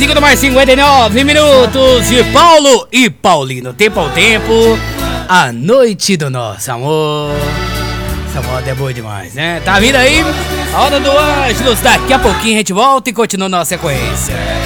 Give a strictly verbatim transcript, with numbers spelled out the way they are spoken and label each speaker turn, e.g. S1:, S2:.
S1: cinco mais cinquenta e nove minutos de Paulo e Paulino. Tempo ao tempo, a noite do nosso amor. Essa moda é boa demais, né? Tá vindo aí a hora do Ângelos. Daqui a pouquinho a gente volta e continua a nossa sequência.